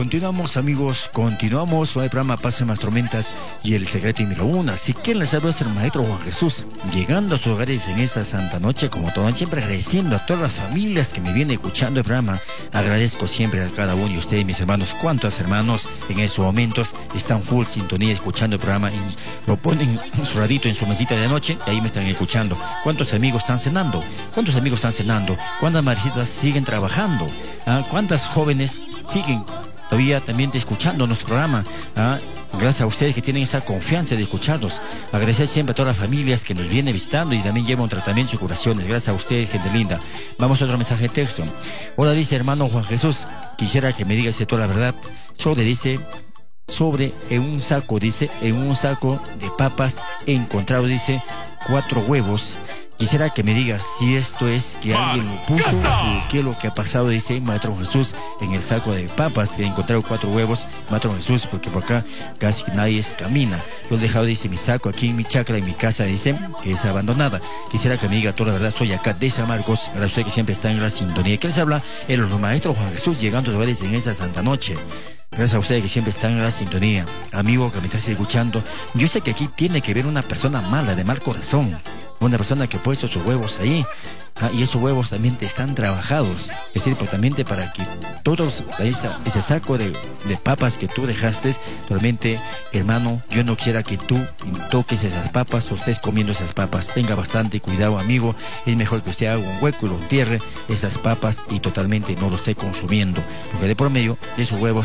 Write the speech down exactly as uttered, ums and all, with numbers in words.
Continuamos, amigos, continuamos con el programa Pasen las Tormentas y el secreto y Una. Así que les saluda el maestro Juan Jesús, llegando a sus hogares en esta santa noche, como todo, siempre agradeciendo a todas las familias que me vienen escuchando el programa. Agradezco siempre a cada uno de ustedes, mis hermanos, cuántos hermanos en esos momentos están full sintonía escuchando el programa y lo ponen en su radito en su mesita de noche y ahí me están escuchando. ¿Cuántos amigos están cenando? ¿Cuántos amigos están cenando? ¿Cuántas madrecitas siguen trabajando? ¿Ah? ¿Cuántas jóvenes siguen todavía también escuchando nuestro programa? ¿Ah? Gracias a ustedes que tienen esa confianza de escucharnos. Agradecer siempre a todas las familias que nos vienen visitando y también llevan tratamientos y curaciones. Gracias a ustedes, gente linda. Vamos a otro mensaje de texto. Hola, dice hermano Juan Jesús, quisiera que me digas toda la verdad. Sobre, dice, sobre en un saco, dice, en un saco de papas he encontrado, dice, cuatro huevos. Quisiera que me digas si esto es que alguien lo puso o qué es lo que ha pasado, dice Maestro Jesús, en el saco de papas. He encontrado cuatro huevos, Maestro Jesús, porque por acá casi nadie camina. Lo he dejado, dice, mi saco aquí en mi chacra, en mi casa, dice, que es abandonada. Quisiera que me diga toda la verdad. Soy acá de San Marcos, para usted que siempre está en la sintonía. ¿Qué les habla? El Maestro Juan Jesús, llegando a los hogares en esta santa noche. Gracias a ustedes que siempre están en la sintonía. Amigo que me estás escuchando, yo sé que aquí tiene que ver una persona mala, de mal corazón. Una persona que ha puesto sus huevos ahí, ah, y esos huevos también están trabajados. Es decir, totalmente para que todos esa, ese saco de, de papas que tú dejaste, totalmente, hermano, yo no quisiera que tú toques esas papas o estés comiendo esas papas. Tenga bastante cuidado, amigo. Es mejor que usted haga un hueco y lo entierre esas papas y totalmente no lo esté consumiendo, porque de por medio de esos huevos